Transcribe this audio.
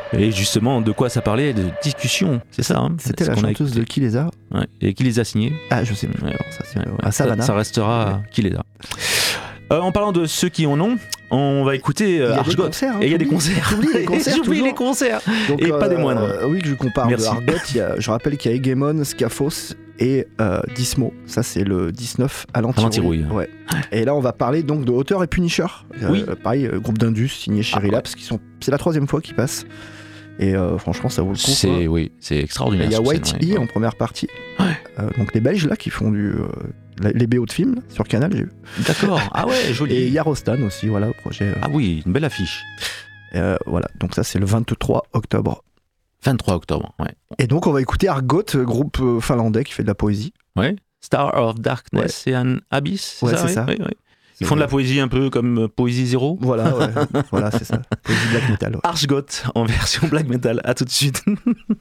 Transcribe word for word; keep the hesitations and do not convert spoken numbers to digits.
Et justement, de quoi ça parlait? De discussion, c'est ça. Hein, C'était c'est la qu'on a chanteuse écouté. de Qui les a Ouais. Et qui les a signés? Ah, je sais plus. Ouais. Alors, ça, c'est, Ouais, euh, ouais. à ça, Savannah. ça restera Ouais. qui les a. Euh, en parlant de ceux qui en ont, on va écouter euh, Il y a des Archgot. concerts, hein, Et il y a des t'oublies- concerts. t'oublies les concerts, J'oublie toujours. les concerts. Donc, Et pas des moindres. Oui, que je compare Merci. de Argot, il y a- je rappelle qu'il y a Hegemon, Scaphos et euh, Dismo. Ça, c'est le dix-neuf à l'antirouille. À l'antirouille. Ouais. Et là, on va parler donc de Auteur et Punisher. Euh, Oui. Pareil, euh, groupe d'Indus signé chez Ah, Relapse, ouais. parce qu'ils sont... c'est la troisième fois qu'ils passent. Et euh, franchement, ça vaut le coup. C'est, quoi. oui, c'est Et extraordinaire. il y a sur White scène, E ouais. en première partie. Ouais. Euh, donc les Belges là qui font du, euh, les B O de films sur Canal, j'ai vu. D'accord. Ah ouais, joli. Et Yarostan aussi, voilà, au projet. euh, Ah oui, une belle affiche. euh, voilà, donc ça c'est le vingt-trois octobre. vingt-trois octobre, ouais. Et donc on va écouter Argot, euh, groupe euh, finlandais qui fait de la poésie. Ouais. Star of Darkness et an Abyss, c'est Ouais, ça, c'est oui, ça. oui, oui. Ils font de la poésie un peu comme euh, Poésie Zéro. Voilà, ouais, voilà, c'est ça. Poésie black metal. Ouais. Archgot en version black metal. À tout de suite.